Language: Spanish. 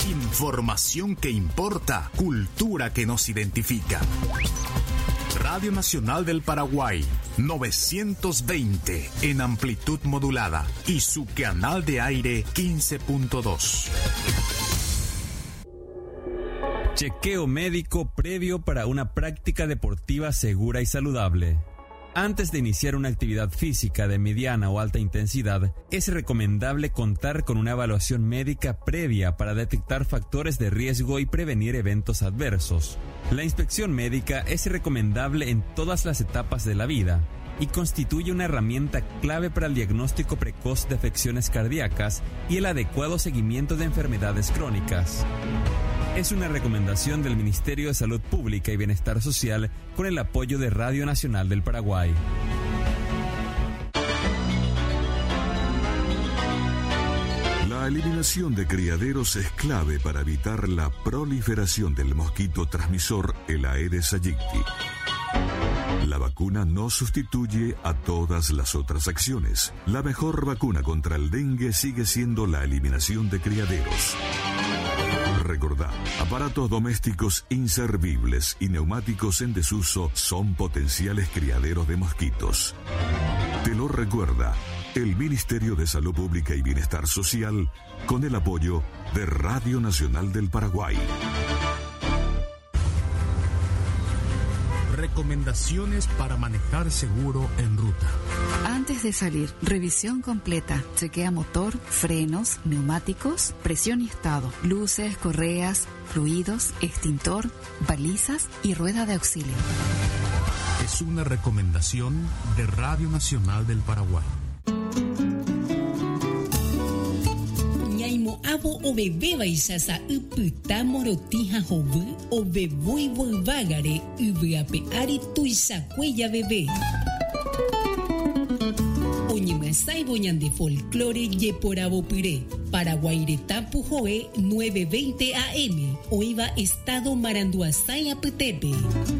Información que importa, cultura que nos identifica. Radio Nacional del Paraguay, 920 en amplitud modulada y su canal de aire 15.2. Chequeo médico previo para una práctica deportiva segura y saludable. Antes de iniciar una actividad física de mediana o alta intensidad, es recomendable contar con una evaluación médica previa para detectar factores de riesgo y prevenir eventos adversos. La inspección médica es recomendable en todas las etapas de la vida y constituye una herramienta clave para el diagnóstico precoz de afecciones cardíacas y el adecuado seguimiento de enfermedades crónicas. Es una recomendación del Ministerio de Salud Pública y Bienestar Social con el apoyo de Radio Nacional del Paraguay. La eliminación de criaderos es clave para evitar la proliferación del mosquito transmisor, el Aedes aegypti. La vacuna no sustituye a todas las otras acciones. La mejor vacuna contra el dengue sigue siendo la eliminación de criaderos. Recordá, aparatos domésticos inservibles y neumáticos en desuso son potenciales criaderos de mosquitos. Te lo recuerda el Ministerio de Salud Pública y Bienestar Social con el apoyo de Radio Nacional del Paraguay. Recomendaciones para manejar seguro en ruta. Antes de salir, revisión completa. Chequea motor, frenos, neumáticos, presión y estado, luces, correas, fluidos, extintor, balizas y rueda de auxilio. Es una recomendación de Radio Nacional del Paraguay. Abo o bebé baisasa uputa morotija jovu o bebui volvagare ubeape ari tuisa cuella bebé. Oñemasai boñan de folclore ye por abopiré. Paraguairetapu joe 9:20 AM. Oiva estado Maranduasay Apetepe.